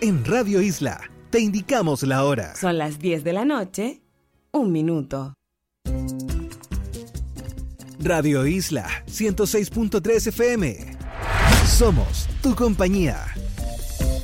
En Radio Isla te indicamos la hora. Son las 10 de la noche, 1 minuto. Radio Isla 106.3 FM. Somos tu compañía.